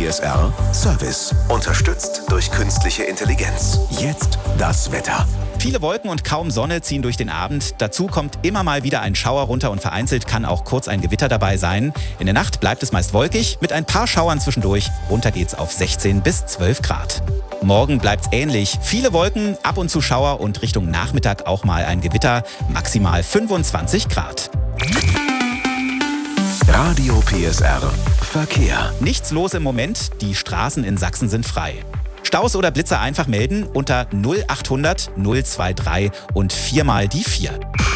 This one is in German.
PSR Service. Unterstützt durch künstliche Intelligenz. Jetzt das Wetter. Viele Wolken und kaum Sonne ziehen durch den Abend. Dazu kommt immer mal wieder ein Schauer runter und vereinzelt kann auch kurz ein Gewitter dabei sein. In der Nacht bleibt es meist wolkig, mit ein paar Schauern zwischendurch. Runter geht's auf 16 bis 12 Grad. Morgen bleibt's ähnlich. Viele Wolken, ab und zu Schauer und Richtung Nachmittag auch mal ein Gewitter. Maximal 25 Grad. Radio PSR Verkehr. Nichts los im Moment. Die Straßen in Sachsen sind frei. Staus oder Blitzer einfach melden unter 0800 023 und 4 mal die 4.